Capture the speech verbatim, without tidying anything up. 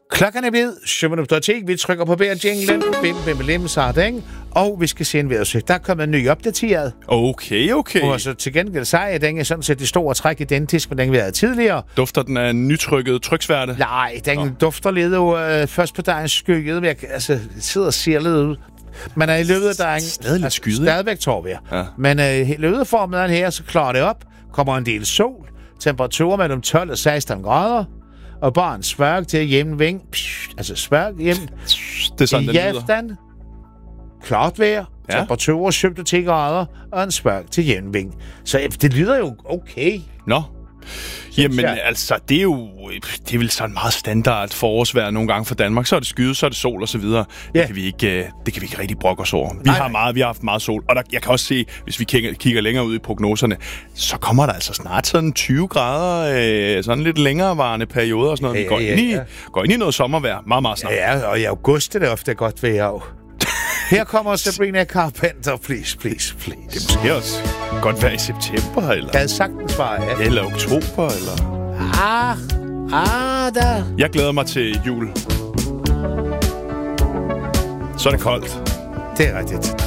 Klokken er blevet syv minutter til. Vi trykker på bær-jinglen. Bim, bim, bim, sådan. Og vi skal se en vejrudsigt. Der er kommet en ny opdateret. Okay, okay. Og så til gengæld sej, at den er sådan set det store træk identisk med den, vi havde tidligere. Dufter den af nytrykket tryksværte? Nej, den oh. dufter lidt jo øh, først på dagen skygget. Jeg altså, sidder og ser lidt ud. Men er i løbet af dagen... Stadig lidt skyde. Stadigvæk tårvejr. Ja. Men øh, i løbet af formiddagen her, så klarer det op. Kommer en del sol. Temperaturer mellem tolv og seksten grader. Og bare en sværk til hjemme ving. Psh, altså sværk hjemme. Det er sådan, I den aften, klart vejr. Ja. Temperaturer syv til ti grader. Og en sværk til hjemme ving. Så det lyder jo okay. Nå. Jamen, altså, det er jo det er vel sådan meget standard forårsvejr nogle gange for Danmark. Så er det skyde, så er det sol og så videre. Ja. Det kan vi ikke, det kan vi ikke rigtig brokke os over. Vi Nej. har meget, vi har haft meget sol, og der, jeg kan også se, hvis vi kigger, kigger længere ud i prognoserne, så kommer der altså snart sådan tyve grader, øh, sådan lidt længerevarende perioder og sådan noget. Vi går, ja, ja, ja. Ind i, går ind i noget sommervejr meget, meget snart. Ja, og i august er det ofte godt vejr. Her kommer Sabrina Carpenter, please, please, please. Det er måske også godt være i september, eller... Kan jeg sagtens være, ja. Eller oktober, eller... Ah, ah, der. Jeg glæder mig til jul. Så er det koldt. Det er rigtigt.